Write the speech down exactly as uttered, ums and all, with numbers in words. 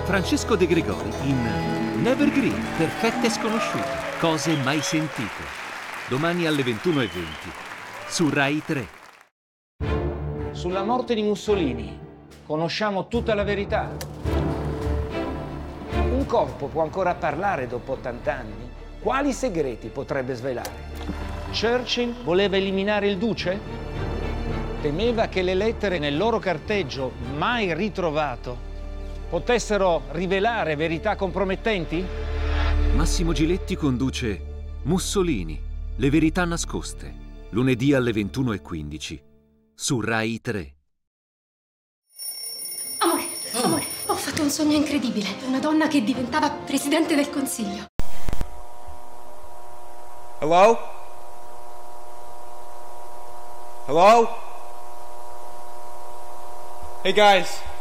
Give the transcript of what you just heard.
Francesco De Gregori in Nevergreen, perfette sconosciute, cose mai sentite. Domani alle ventuno e venti su Rai tre. Sulla morte di Mussolini conosciamo tutta la verità. Un corpo può ancora parlare dopo ottanta anni? Quali segreti potrebbe svelare? Churchill voleva eliminare il duce? Temeva che le lettere nel loro carteggio, mai ritrovato, potessero rivelare verità compromettenti? Massimo Giletti conduce Mussolini, le verità nascoste, lunedì alle ventuno e quindici su Rai tre. Amore, amore, ho fatto un sogno incredibile. Una donna che diventava presidente del consiglio. Hello? Hello? Hey guys.